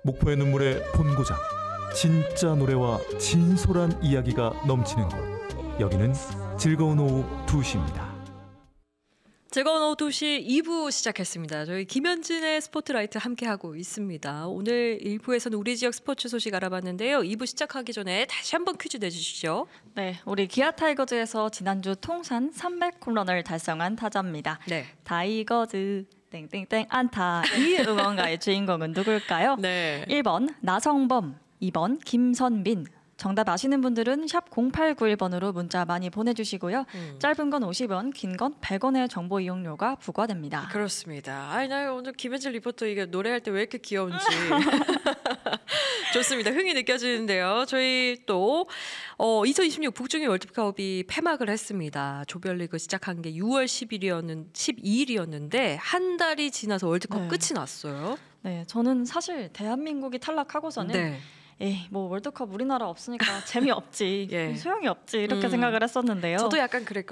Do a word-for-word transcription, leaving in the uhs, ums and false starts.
목포의 눈물의 본고장, 진짜 노래와 진솔한 이야기가 넘치는 곳, 여기는 즐거운 오후 두 시입니다. 즐거운 오후 두 시 이 부 시작했습니다. 저희 김현진의 스포트라이트 함께하고 있습니다. 오늘 일 부에서는 우리 지역 스포츠 소식 알아봤는데요. 이 부 시작하기 전에 다시 한번 퀴즈 내주시죠. 네, 우리 기아 타이거즈에서 지난주 통산 삼백 홈런을 달성한 타자입니다. 네. 타이거즈 땡땡땡 안타. 이 응원가의 주인공은 누굴까요? 네. 일 번 나성범, 이 번 김선민. 정답 아시는 분들은 샵 공팔구일 번으로 문자 많이 보내주시고요. 음. 짧은 건 오십 원, 긴 건 백 원의 정보 이용료가 부과됩니다. 그렇습니다. 아니, 나 오늘 김현진 리포터 이게 노래할 때 왜 이렇게 귀여운지 좋습니다. 흥이 느껴지는데요. 저희 또 어, 이천이십육 북중미 월드컵이 폐막을 했습니다. 조별리그 시작한 게 유월 십일이었는 십이일이었는데 한 달이 지나서 월드컵 네. 끝이 났어요. 네, 저는 사실 대한민국이 탈락하고서는 네. 에이, 뭐 월드컵 우리나라 없으니까 재미없지, 예. 소용이 없지 이렇게 음. 생각을 했었는데요. 저도 약간 그랬거든요.